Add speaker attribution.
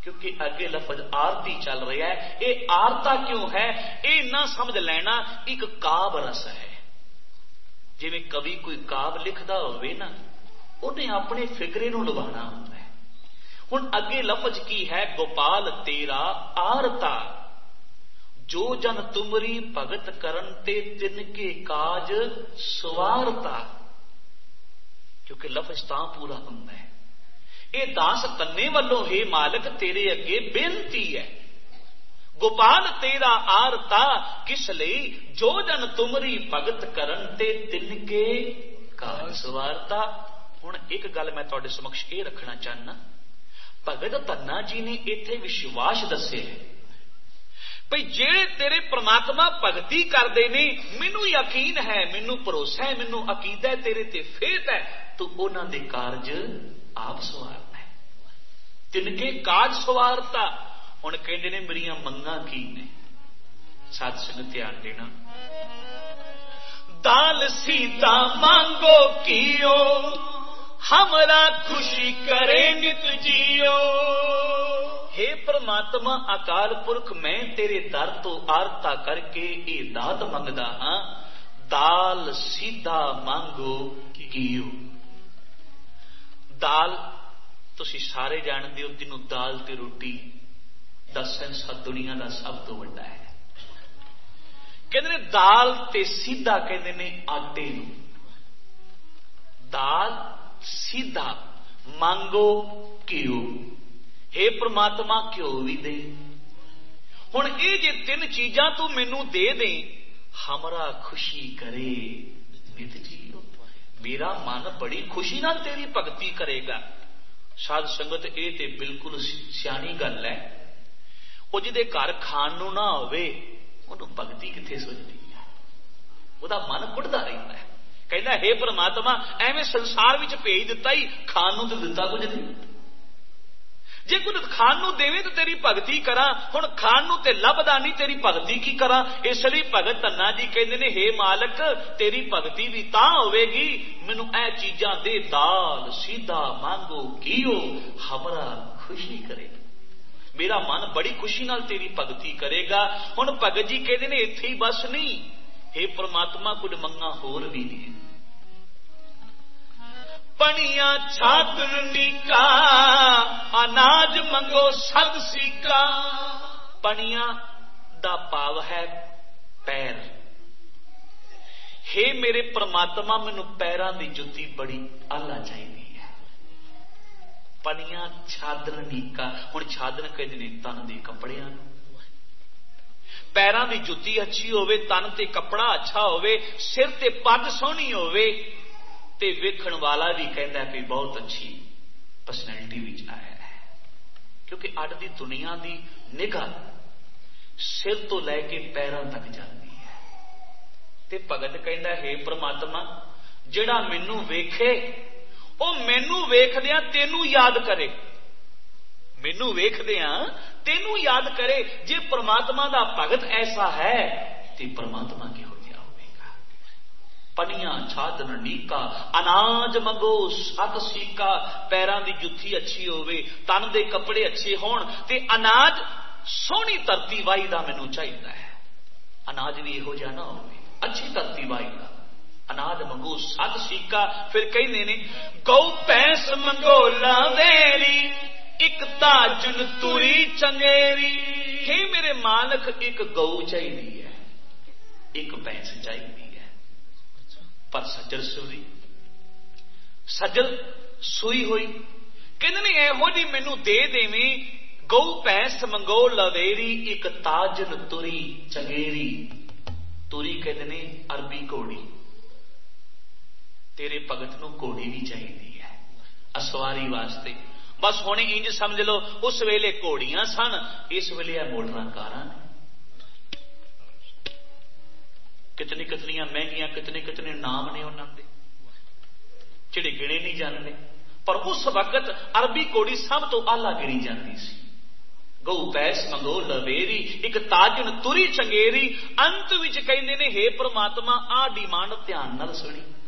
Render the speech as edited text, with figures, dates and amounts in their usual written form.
Speaker 1: क्योंकि अगे लफज आरती चल रहा है। ये आरता क्यों है, ये ना समझ लेना एक काव रस है। जिवें कवि कोई काव लिखदा होवे ना, उन्हें अपने फिकरे नूं लुभाना होंदा है। हुण अगे लफज की है, गोपाल तेरा आरता, जो जन तुमरी भगत करन ते तिनके काज सवारता। क्योंकि लफज तां पूरा हुंदा है। ये दास तन्ने वालों हे मालिक तेरे अगे बेनती है। गोपाल तेरा आरता किस लई, जो जन तुमरी भगत करन ते तिनके काज सवारता। हुण एक गल मैं तुहाडे समक्ष ये रखना चाहना, भगत धन्ना जी ने इत्थे विश्वास दस्से है भई जेड़े तेरे परमात्मा भगती करते ने, मैनू यकीन है, मैनू भरोसा है, मैनू अकीदा है, तेरे ते फेथ है, तू उन्हां दे कारज आप सवारना है। तिनके काज सवारता। हुण कहंदे ने मेरियां मंगां की ने, साध संगत ध्यान देना। दाल सीता मांगो कियो, हमरा खुशी करे नित जियो। हे परमात्मा अकाल पुरख, मैं तेरे दर तो आरता करके ये दात मंगदा हां, दाल सीधा मांगो कियो। दाल तुसीं सारे जानदे हो, जिन्हों दाल ते रोटी दा संसार दुनिया का सब तो वड्डा है। कहते ने दाल ते सीधा, कहते ने आटे नूं। दाल सीधा मांगो घिओ, हे परमात्मा घिओ भी दे। हुण ये जे तीन चीजां तू मैनू दे दे, हमरा खुशी करे नित जियो। मेरा मन बड़ी खुशी नाल तेरी भगती करेगा। साध संगत ये ते बिल्कुल सियाणी गल है। वो जिहदे घर खाण नूं ना होवे, उहनूं भगती कित्थे सुझदी है, उहदा मन कुढ़दा रहिंदा है। कहना हे परमात्मा, एवें संसार विच भेज दिता ही, खाण नूं ते दिता कुछ नहीं। जे कुछ खाण नूं देवे तो तेरी भगती करा, हुण खाण नूं ते लभदा नहीं, तेरी भगती की करा। इसलिए भगत धन्ना जी कहते ने, हे मालक तेरी भगती भी तां होवेगी, मैनू ए चीजां दे, दाल सीधा मांगो घिओ, हमरा खुशी करे। मेरा मन बड़ी खुशी नाल तेरी भगती करेगा। हुण भगत जी कहते ने इत्थे ही बस नहीं, हे परमात्मा कुछ मंगा होर भी ने। पनिया छात्र नीका, अनाज मंगो सद सीका। पनिया दा भाव है पैर। हे मेरे परमात्मा, मैनू पैरां दी जुत्ती बड़ी आला चाहिए है। पनिया छादर नीका, हुण छादर कहते ने तन दे कपड़ियां। पैरां दी जुत्ती अच्छी होवे, तन ते कपड़ा अच्छा होवे, सिर ते पग सोहनी होवे, ते वेखण वाला भी कहता है कि बहुत अच्छी पर्सनैलिटी विच आया है। क्योंकि अज दी दुनिया दी निगाह सिर तो लैके पैरों तक जाती है। ते भगत कहता है, हे परमात्मा, जिहड़ा मैनू वेखे वो मैनू वेखदियां तेनू याद करे। मैनू वेखदियां तेनू याद करे। जे परमात्मा दा भगत ऐसा है ते परमात्मा की पनिया छादन नीका, अनाज मंगो सत सीका। पैरां दी जुत्थी अच्छी होवे, तन दे कपड़े अच्छे होण, ते अनाज सोहनी धरती वाही दा मैनू चाहिदा है। अनाज भी इहो जिहा ना होवे, अच्छी धरती वाही दा अनाज मंगो सत सीका। फिर कहंदे ने, गौ भैंस मंगो लावेरी, एक ताजन तुरी चंगेरी। हे मेरे मालक, एक गौ चाहिदी है, एक भैंस चाहिदी है, पर सज्जल सूरी सज्जल सूई हुई। कहते ने इहो जी मैनू दे देवीं, गौ भैंस मंगो लवेरी, एक ताजन तुरी चंगेरी। तुरी कहते ने अरबी घोड़ी। तेरे भगत नूं घोड़ी भी चाहिए है असवारी वास्ते। बस हुण इंज समझ लो, उस वेले घोड़ियां सन, इस वेले मोटरां कारां ने। कितनी कितनियां महंगियां, कितने कितने नाम ने उन्होंने जिहड़े गिणे नहीं जाते। पर उस वक्त अरबी घोड़ी सब तो आला गिनी जाती सी। गौ भैंस मंगो लवेरी, एक ताजन तुरी चंगेरी। अंत विच कहंदे ने, हे परमात्मा, आ डिमांड ध्यान नाल सुनी।